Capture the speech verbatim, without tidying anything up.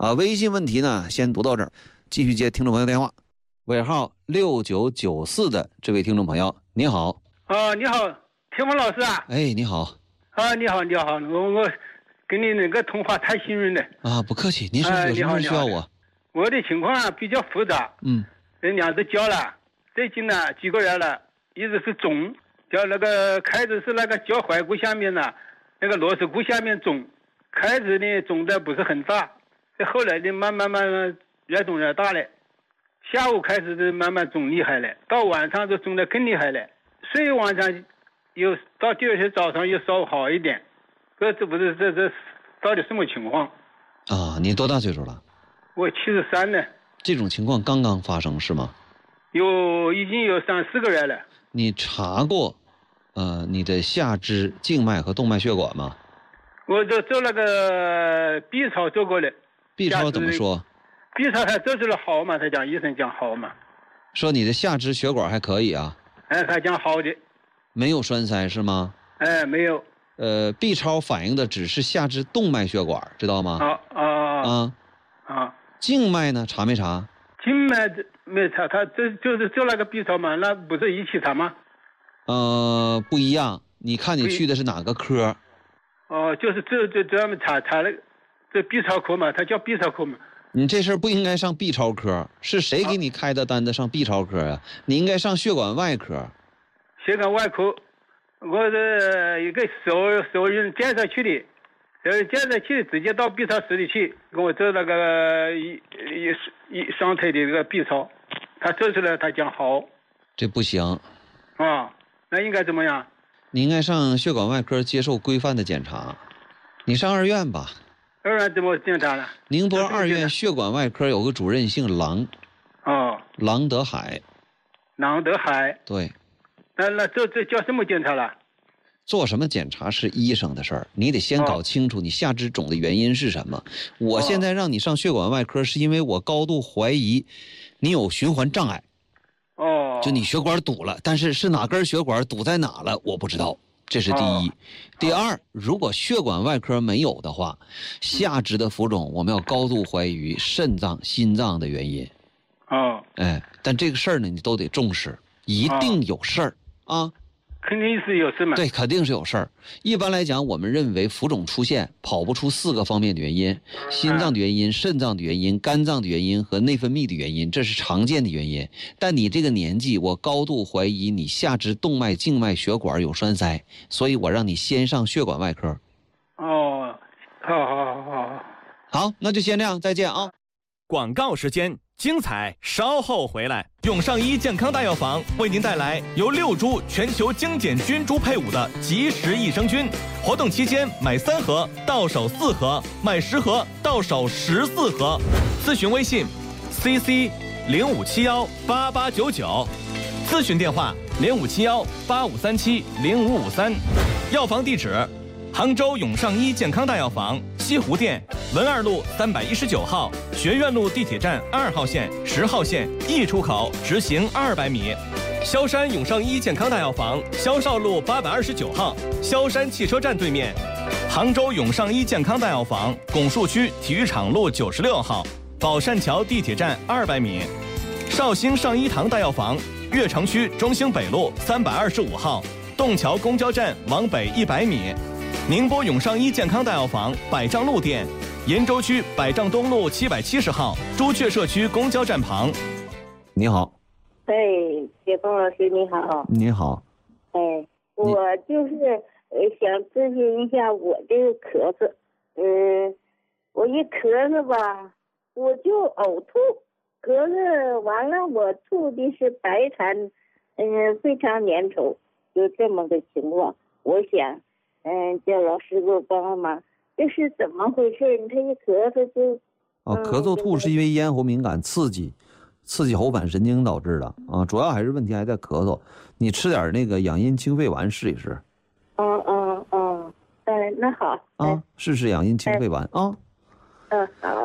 啊，微信问题呢先读到这儿，继续接听众朋友电话。尾号六九九四的这位听众朋友，你好。 啊，你好，田峰老师啊。 哎，你好。 啊，你好，你好，我我跟你那个通话太幸运了。 啊，不客气，您说有什么需要我？ 我的情况啊比较复杂。 嗯。 人娘子交了，最近呢几个月了，一直是肿，叫那个开始是那个脚踝骨下面呢、啊，那个螺丝骨下面肿，开始呢肿的不是很大，后来呢慢慢慢慢越肿越大了。下午开始就慢慢肿厉害了，到晚上就肿得更厉害了。睡晚上又到第二天早上又稍微好一点，这这不是这这到底什么情况？ 啊，你多大岁数了？ 我七十三了。 这种情况刚刚发生是吗？ 有已经有三四个月了。 你查过，呃，你的下肢静脉和动脉血管吗？ 我就做那个 B 超做过了。 B 超怎么说 ？B 超他做出了好嘛，他讲医生讲好嘛。 说你的下肢血管还可以啊。 哎，他讲好的。 没有栓塞是吗？ 哎，没有。 呃 ，B 超反映的只是下肢动脉血管，知道吗？ 啊啊啊啊！ 静脉呢？查没查？ 静脉没查，他这就是做那个 B 超嘛，那不是一起查吗？ 呃，不一样。你看你去的是哪个科？ 哦，就是这这专门查查了这 B 超科嘛，他叫 B 超科嘛。 你这事儿不应该上 B 超科，是谁给你开的单子上 B 超科啊？你应该上血管外科。 血管外科，我是一个熟熟人介绍去的，呃，介绍去直接到 B 超室里去，跟我做那个一一一双腿的这个 B 超，他做出来他讲好。 这不行。 啊，那应该怎么样？ 你应该上血管外科接受规范的检查。你上二院吧。 二院怎么检查呢？ 宁波二院血管外科有个主任姓郎。 哦。 郎德海。 郎德海。 对。 那那这这叫什么检查了？ 做什么检查是医生的事儿，你得先搞清楚你下肢肿的原因是什么。哦、我现在让你上血管外科，是因为我高度怀疑你有循环障碍。 哦。 就你血管堵了，但是是哪根血管堵在哪了，我不知道。这是第一。哦、第二，如果血管外科没有的话，下肢的浮肿我们要高度怀疑肾脏、心脏的原因。 哦。 哎，但这个事儿呢，你都得重视，一定有事儿、哦、啊。 肯定是有事嘛。 对，肯定是有事儿。一般来讲，我们认为浮肿出现跑不出四个方面的原因：心脏的原因、肾脏的原因、肝脏的原因和内分泌的原因，这是常见的原因。但你这个年纪，我高度怀疑你下肢动脉、静脉血管有栓塞，所以我让你先上血管外科。 哦，好好好好。 好，那就先这样，再见啊。 广告时间。精彩稍后回来。永上医健康大药房为您带来由六株全球精简菌株配伍的及时益生菌，活动期间买三盒到手四盒，买十盒到手十四盒。咨询微信 C C 零五七幺八八九九，咨询电话零五七幺八五三七零五五三。药房地址：杭州永上医健康大药房西湖店文二路三百一十九号，学院路地铁站二号线、十号线 E 出口直行二百米。萧山永上医健康大药房萧少路八百二十九号，萧山汽车站对面。杭州永上医健康大药房拱墅区体育场路九十六号，宝善桥地铁站二百米。绍兴上医堂大药房悦城区中兴北路三百二十五号，洞桥公交站往北一百米。宁波永上医健康大药房百丈路店，鄞州区百丈东路七百七十号，朱雀社区公交站旁。 你好。 哎，铁峰老师你好。 你好。 哎，我就是呃想咨询一下我这个咳嗽，嗯，我一咳嗽吧，我就呕吐，咳嗽完了我吐的是白痰，嗯，非常粘稠，就这么个情况。我想。嗯，叫老师给我帮帮忙，这是怎么回事？他一咳嗽就…… 哦，咳嗽吐是因为咽喉敏感刺激，刺激喉返神经导致的啊，主要还是问题还在咳嗽。你吃点那个养阴清肺丸试一试。 嗯嗯嗯，哎，那好。 啊，试试养阴清肺丸啊。 嗯，好。